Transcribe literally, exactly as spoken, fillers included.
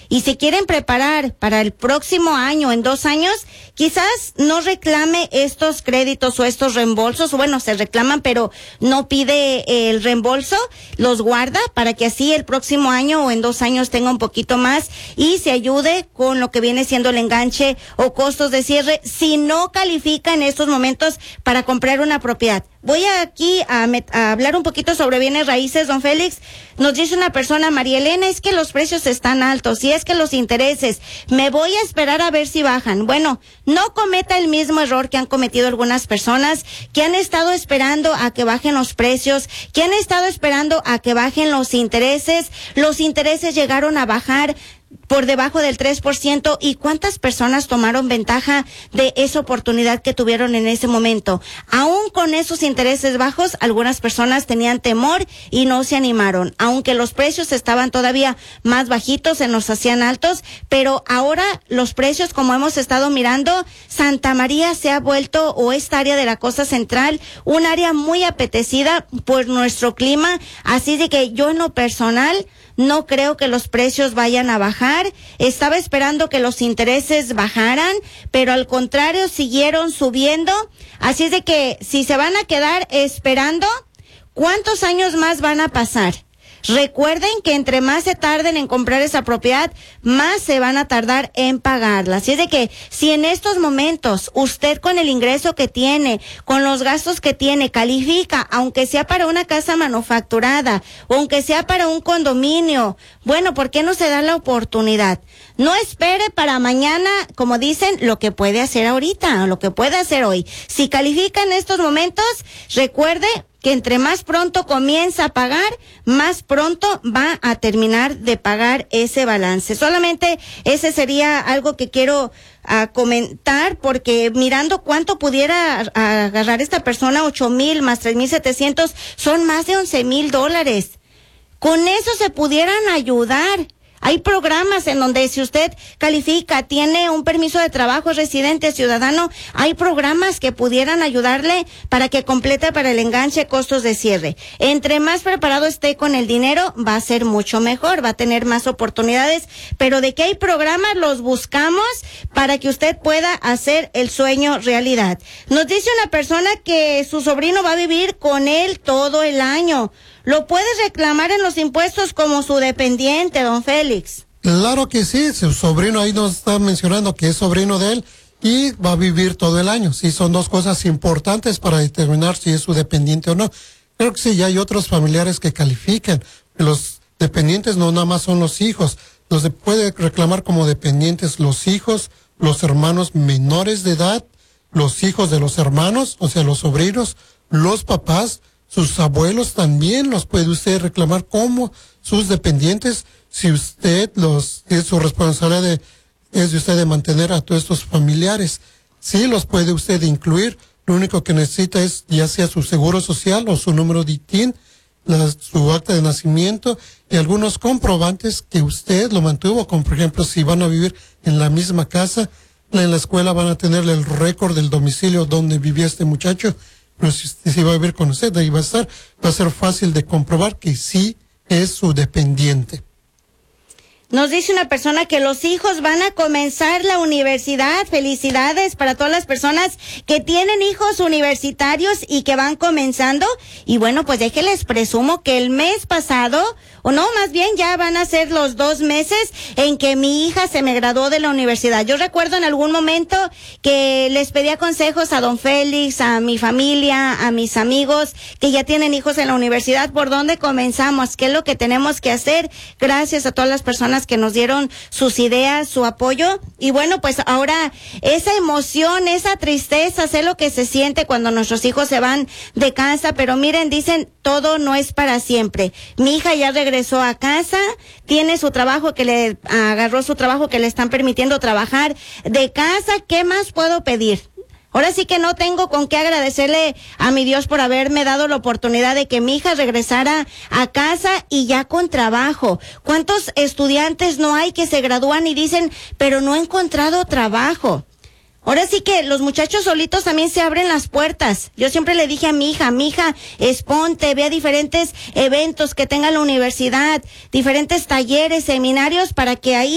y se quieren preparar para el próximo año, en dos años, quizás no reclame estos créditos o estos reembolsos, bueno, se reclaman, pero no pide el reembolso, los guarda para que así el próximo año o en dos años tenga un poquito más y se ayude con lo que viene siendo el enganche o costos de cierre si no califica en estos momentos para comprar una propiedad. Voy aquí a, a hablar un poquito sobre bienes raíces, don Félix. Nos dice una persona, María Elena, es que los precios están altos y es que los intereses, me voy a esperar a ver si bajan. Bueno, no cometa el mismo error que han cometido algunas personas que han estado esperando a que bajen los precios, que han estado esperando a que bajen los intereses. Los intereses llegaron a bajar por debajo del tres por ciento, y cuántas personas tomaron ventaja de esa oportunidad que tuvieron en ese momento. Aún con esos intereses bajos, algunas personas tenían temor y no se animaron, aunque los precios estaban todavía más bajitos, se nos hacían altos, pero ahora los precios, como hemos estado mirando, Santa María se ha vuelto, o esta área de la costa central, un área muy apetecida por nuestro clima, así de que yo en lo personal no creo que los precios vayan a bajar. Estaba esperando que los intereses bajaran, pero al contrario siguieron subiendo. Así es de que si se van a quedar esperando, ¿cuántos años más van a pasar? Recuerden que entre más se tarden en comprar esa propiedad, más se van a tardar en pagarla. Así es de que si en estos momentos usted, con el ingreso que tiene, con los gastos que tiene, califica, aunque sea para una casa manufacturada, o aunque sea para un condominio, bueno, ¿por qué no se da la oportunidad? No espere para mañana, como dicen, lo que puede hacer ahorita, o lo que puede hacer hoy. Si califica en estos momentos, recuerde que entre más pronto comienza a pagar, más pronto va a terminar de pagar ese balance. Solamente ese sería algo que quiero uh, comentar, porque mirando cuánto pudiera uh, agarrar esta persona, ocho mil más tres mil setecientos, son más de once mil dólares. Con eso se pudieran ayudar. Hay programas en donde si usted califica, tiene un permiso de trabajo, es residente, ciudadano, hay programas que pudieran ayudarle para que complete para el enganche, costos de cierre. Entre más preparado esté con el dinero, va a ser mucho mejor, va a tener más oportunidades, pero de que hay programas, los buscamos para que usted pueda hacer el sueño realidad. Nos dice una persona que su sobrino va a vivir con él todo el año. ¿Lo puedes reclamar en los impuestos como su dependiente, don Félix? Claro que sí, su sobrino ahí nos está mencionando que es sobrino de él y va a vivir todo el año. Sí, son dos cosas importantes para determinar si es su dependiente o no. Creo que sí, ya hay otros familiares que califican. Los dependientes no nada más son los hijos. Los de, puede reclamar como dependientes los hijos, los hermanos menores de edad, los hijos de los hermanos, o sea, los sobrinos, los papás, sus abuelos también los puede usted reclamar como sus dependientes, si usted los, es su responsabilidad de, es de usted de mantener a todos estos familiares. Sí los puede usted incluir, lo único que necesita es ya sea su seguro social o su número de I T I N, la, su acta de nacimiento y algunos comprobantes que usted lo mantuvo, como por ejemplo si van a vivir en la misma casa, en la escuela van a tener el récord del domicilio donde vivía este muchacho. Pero si, si va a vivir con usted, ahí va a estar, va a ser fácil de comprobar que sí es su dependiente. Nos dice una persona que los hijos van a comenzar la universidad. Felicidades para todas las personas que tienen hijos universitarios y que van comenzando. Y bueno, pues déjenles presumo que el mes pasado, o no, más bien ya van a ser los dos meses en que mi hija se me graduó de la universidad. Yo recuerdo en algún momento que les pedía consejos a don Félix, a mi familia, a mis amigos que ya tienen hijos en la universidad, por dónde comenzamos, qué es lo que tenemos que hacer. Gracias a todas las personas que nos dieron sus ideas, su apoyo. Y bueno, pues ahora esa emoción, esa tristeza, sé lo que se siente cuando nuestros hijos se van de casa, pero miren, dicen, todo no es para siempre. Mi hija ya regresó a casa, tiene su trabajo que le agarró su trabajo que le están permitiendo trabajar de casa. ¿Qué más puedo pedir? Ahora sí que no tengo con qué agradecerle a mi Dios por haberme dado la oportunidad de que mi hija regresara a casa y ya con trabajo. ¿Cuántos estudiantes no hay que se gradúan y dicen, pero no he encontrado trabajo? Ahora sí que los muchachos solitos también se abren las puertas. Yo siempre le dije a mi hija, mi hija, exponte, ve a diferentes eventos que tenga la universidad, diferentes talleres, seminarios, para que ahí